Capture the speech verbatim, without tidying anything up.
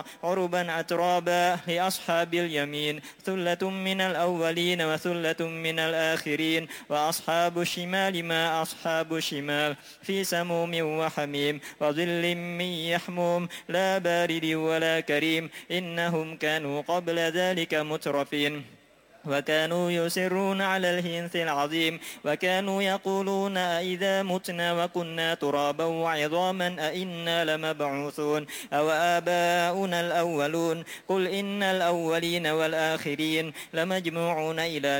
عربا أترابا لأصحاب اليمين ثلة من الأولين وثلة من الآخرين وأصحاب الشمال ما أصحاب الشمال في سموم وحميم وظل من يحموم لا بارد ولا كريم إنهم كانوا قبل ذلك مترفين وكانوا يسرون على الحنث العظيم وكانوا يقولون أئذا متنا وكنا ترابا وعظاما أئنا لمبعوثون أو آباؤنا الأولون قل إن الأولين والآخرين لمجموعون إلى